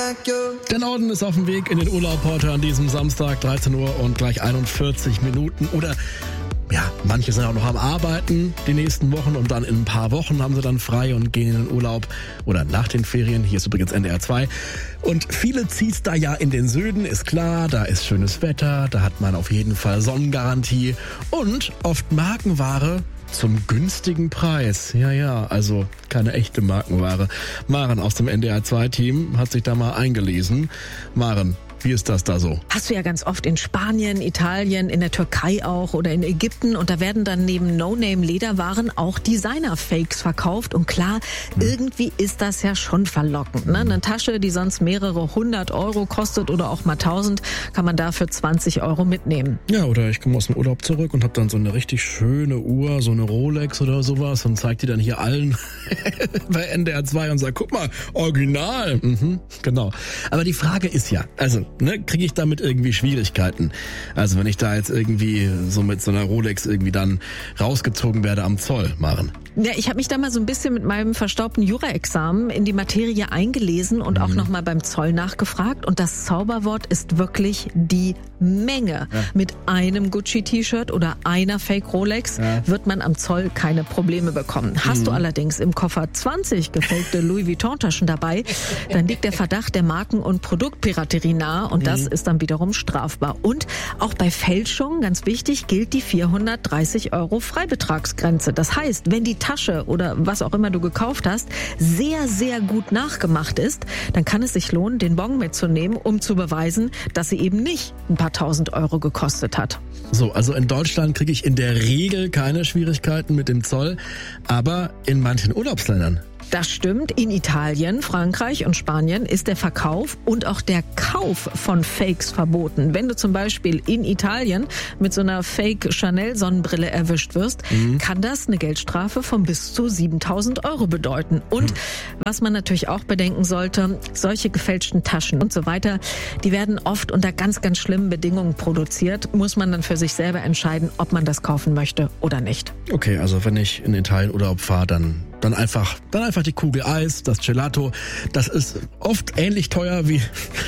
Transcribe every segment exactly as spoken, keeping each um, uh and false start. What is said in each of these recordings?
Der Norden ist auf dem Weg in den Urlaub heute an diesem Samstag, dreizehn Uhr und gleich einundvierzig Minuten. Oder ja, manche sind auch noch am Arbeiten die nächsten Wochen und dann in ein paar Wochen haben sie dann frei und gehen in den Urlaub oder nach den Ferien. Hier ist übrigens N D R zwei. Und viele zieht's da ja in den Süden, ist klar, da ist schönes Wetter, da hat man auf jeden Fall Sonnengarantie und oft Markenware zum günstigen Preis. Ja, ja, also keine echte Markenware. Maren aus dem N D R zwei Team hat sich da mal eingelesen. Maren, wie ist das da so? Hast du ja ganz oft in Spanien, Italien, in der Türkei auch oder in Ägypten. Und da werden dann neben No-Name-Lederwaren auch Designer-Fakes verkauft. Und klar, hm. irgendwie ist das ja schon verlockend. Ne? Eine Tasche, die sonst mehrere hundert Euro kostet oder auch mal tausend, kann man da für zwanzig Euro mitnehmen. Ja, oder ich komme aus dem Urlaub zurück und habe dann so eine richtig schöne Uhr, so eine Rolex oder sowas und zeig die dann hier allen bei N D R zwei und sag, guck mal, original. Mhm, genau. Aber die Frage ist ja, also Ne, kriege ich damit irgendwie Schwierigkeiten? Also wenn ich da jetzt irgendwie so mit so einer Rolex irgendwie dann rausgezogen werde am Zoll, Maren. Ja, ich habe mich da mal so ein bisschen mit meinem verstaubten Jura-Examen in die Materie eingelesen und mhm. auch nochmal beim Zoll nachgefragt. Und das Zauberwort ist wirklich die Menge. Ja. Mit einem Gucci-T-Shirt oder einer Fake-Rolex ja. wird man am Zoll keine Probleme bekommen. Hast mhm. du allerdings im Koffer zwanzig gefakte Louis Vuitton-Taschen dabei, dann liegt der Verdacht der Marken- und Produktpiraterie nahe und das mhm. ist dann wiederum strafbar. Und auch bei Fälschung, ganz wichtig, gilt die vierhundertdreißig Euro Freibetragsgrenze. Das heißt, wenn die Tasche oder was auch immer du gekauft hast, sehr, sehr gut nachgemacht ist, dann kann es sich lohnen, den Bon mitzunehmen, um zu beweisen, dass sie eben nicht ein paar tausend Euro gekostet hat. So, also in Deutschland kriege ich in der Regel keine Schwierigkeiten mit dem Zoll, aber in manchen Urlaubsländern. Das stimmt. In Italien, Frankreich und Spanien ist der Verkauf und auch der Kauf von Fakes verboten. Wenn du zum Beispiel in Italien mit so einer Fake-Chanel-Sonnenbrille erwischt wirst, mhm. kann das eine Geldstrafe von bis zu siebentausend Euro bedeuten. Und mhm. was man natürlich auch bedenken sollte, solche gefälschten Taschen und so weiter, die werden oft unter ganz, ganz schlimmen Bedingungen produziert. Muss man dann für sich selber entscheiden, ob man das kaufen möchte oder nicht. Okay, also wenn ich in Italien Urlaub fahre, dann Dann einfach, dann einfach die Kugel Eis, das Gelato. Das ist oft ähnlich teuer wie,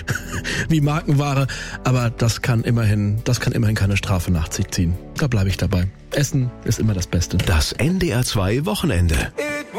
wie Markenware. Aber das kann immerhin, das kann immerhin keine Strafe nach sich ziehen. Da bleibe ich dabei. Essen ist immer das Beste. Das N D R zwei Wochenende.